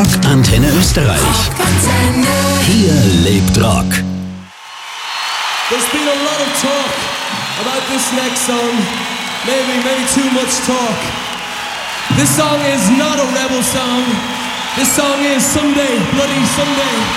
Antenne Österreich. Hier lebt Rock. There's been a lot of talk about this next song. Maybe too much talk. This song is not a rebel song. This song is Someday, Bloody Someday.